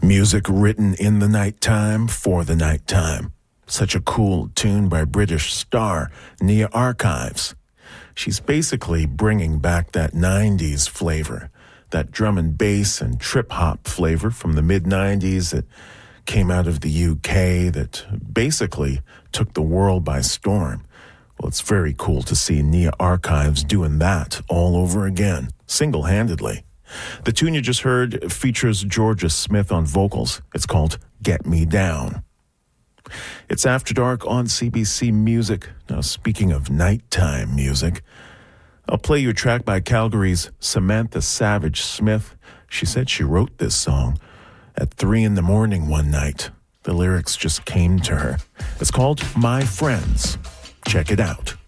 Music written in the nighttime for the nighttime. Such a cool tune by British star Nia Archives. She's basically bringing back that 90s flavor, that drum and bass and trip-hop flavor from the mid-90s that came out of the UK that basically took the world by storm. Well, it's very cool to see Nia Archives doing that all over again, single-handedly. The tune you just heard features Georgia Smith on vocals. It's called Get Me Down. It's After Dark on CBC Music. Now, speaking of nighttime music, I'll play you a track by Calgary's Samantha Savage Smith. She said she wrote this song at 3 a.m. one night. The lyrics just came to her. It's called My Friends. Check it out.